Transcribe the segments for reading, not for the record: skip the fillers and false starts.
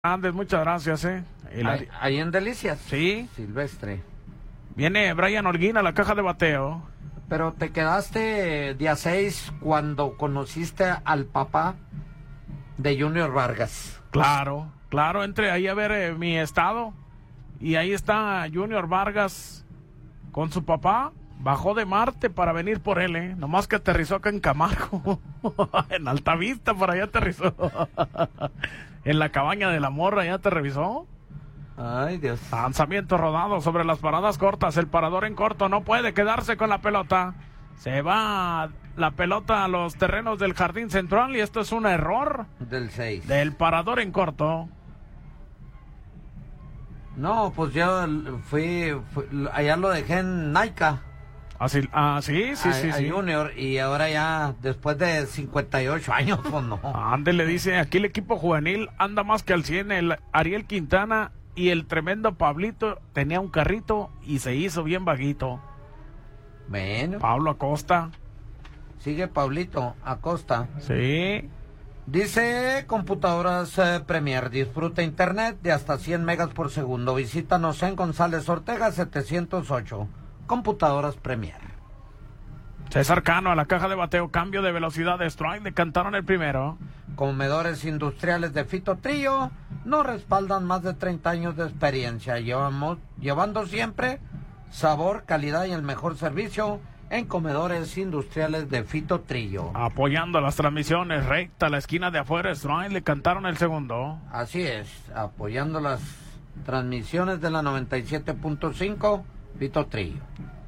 Andes, muchas gracias, Ahí en Delicias. Sí. Silvestre. Viene Brian Holguín a la caja de bateo. Pero te quedaste día 6 cuando conociste al papá de Junior Vargas. Claro, entre ahí a ver mi estado. Y ahí está Junior Vargas con su papá. Bajó de Marte para venir por él, Nomás que aterrizó acá en Camargo. En Altavista, por allá aterrizó. En la cabaña de la morra, ¿ya te revisó? Ay, Dios. Lanzamiento rodado sobre las paradas cortas. El parador en corto no puede quedarse con la pelota. Se va la pelota a los terrenos del jardín central y esto es un error. Del 6. Del parador en corto. No, pues yo fui allá lo dejé en Naica. Así, sí. Junior, y ahora ya, después de 58 años, pues no. Ándele, dice, aquí el equipo juvenil anda más que al 100, el Ariel Quintana y el tremendo Pablito tenía un carrito y se hizo bien vaguito. Bueno. Pablo Acosta. Sigue Pablito Acosta. Sí. Dice computadoras Premier, disfruta internet de hasta 100 megas por segundo. Visítanos en González Ortega 708. Computadoras Premier. César Cano a la caja de bateo, cambio de velocidad de strike, le cantaron el primero. Comedores industriales de Fito Trillo nos respaldan más de 30 años de experiencia, llevando siempre sabor, calidad y el mejor servicio en comedores industriales de Fito Trillo. Apoyando las transmisiones, recta, la esquina de afuera, strike, le cantaron el segundo. Así es, apoyando las transmisiones de la 97.5 Fito Trillo.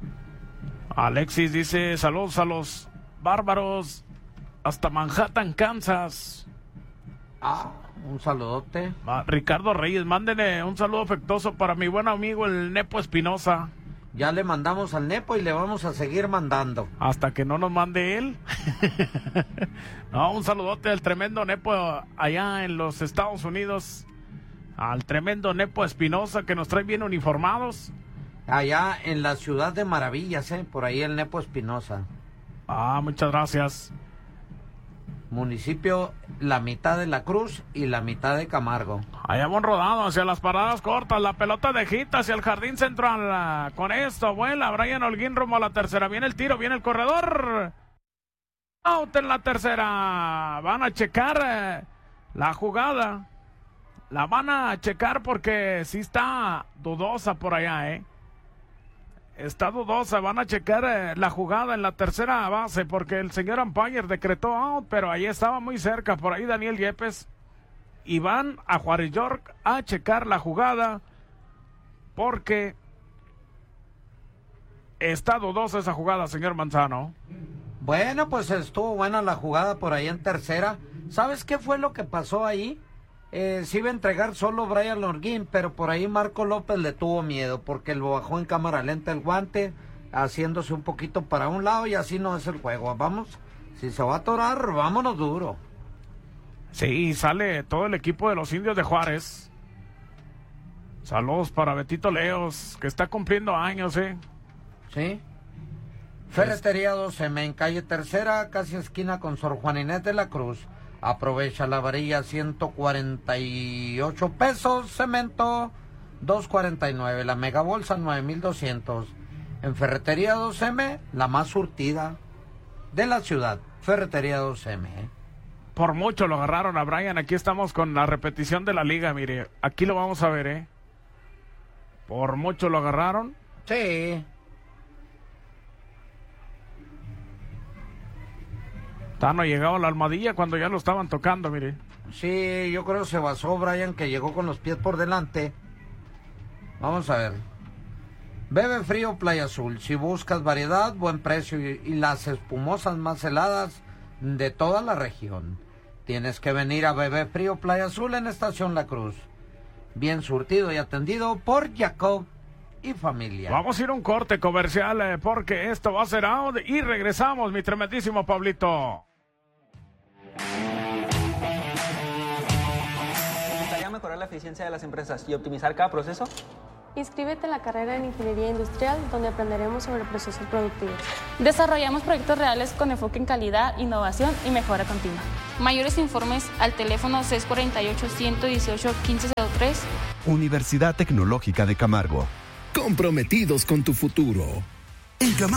Alexis dice, saludos a los bárbaros hasta Manhattan, Kansas. Un saludote. Ricardo Reyes, mándenle un saludo afectuoso para mi buen amigo el Nepo Espinosa. Ya le mandamos al Nepo y le vamos a seguir mandando. Hasta que no nos mande él. No, un saludote al tremendo Nepo allá en los Estados Unidos. Al tremendo Nepo Espinosa que nos trae bien uniformados. Allá en la ciudad de Maravillas, por ahí el Nepo Espinosa. Muchas gracias. Municipio, la mitad de La Cruz y la mitad de Camargo. Allá van rodado hacia las paradas cortas, la pelota de hit hacia el jardín central. Con esto vuela Brian Holguín rumbo a la tercera. Viene el tiro, viene el corredor. Out en la tercera. Van a checar la jugada. La van a checar porque sí está dudosa por allá, Está dudosa, van a checar la jugada en la tercera base porque el señor umpire decretó out, pero ahí estaba muy cerca, por ahí Daniel Yepes. Y van a Juárez York a checar la jugada porque está dudosa esa jugada, señor Manzano. Bueno, pues estuvo buena la jugada por ahí en tercera. ¿Sabes qué fue lo que pasó ahí? Se iba a entregar solo Brian Holguín, pero por ahí Marco López le tuvo miedo porque lo bajó en cámara lenta el guante, haciéndose un poquito para un lado y así no es el juego. Vamos, si se va a atorar, vámonos duro. Sí, sale todo el equipo de los Indios de Juárez. Saludos para Betito Leos, que está cumpliendo años, Sí. Ferretería 12M en calle Tercera, casi esquina con Sor Juan Inés de la Cruz. Aprovecha la varilla, 148 pesos, cemento 249, la mega bolsa 9200. En Ferretería 2M, la más surtida de la ciudad, Ferretería 2M. Por mucho lo agarraron a Brian, aquí estamos con la repetición de la liga, mire, aquí lo vamos a ver, Por mucho lo agarraron. Sí. No llegaba a la almohadilla cuando ya lo estaban tocando, mire. Sí, yo creo que se basó Brian, que llegó con los pies por delante. Vamos a ver. Bebe frío Playa Azul. Si buscas variedad, buen precio y las espumosas más heladas de toda la región, tienes que venir a Bebe frío Playa Azul en Estación La Cruz. Bien surtido y atendido por Jacob y familia. Vamos a ir a un corte comercial porque esto va a ser out y regresamos, mi tremendísimo Pablito. ¿Te gustaría mejorar la eficiencia de las empresas y optimizar cada proceso? Inscríbete en la carrera en Ingeniería Industrial, donde aprenderemos sobre procesos productivos. Desarrollamos proyectos reales con enfoque en calidad, innovación y mejora continua. Mayores informes al teléfono 648-118-1503. Universidad Tecnológica de Camargo. Comprometidos con tu futuro.